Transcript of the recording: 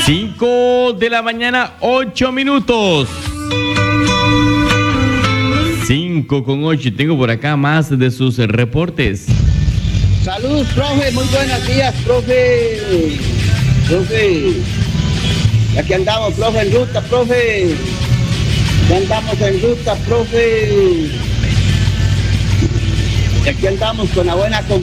5:08 a.m. 5:08. Tengo por acá más de sus reportes. Saludos, profe, muy buenos días, profe. Aquí andamos, profe, en ruta, profe. Ya andamos en ruta, profe. Y aquí andamos con la buena compañía.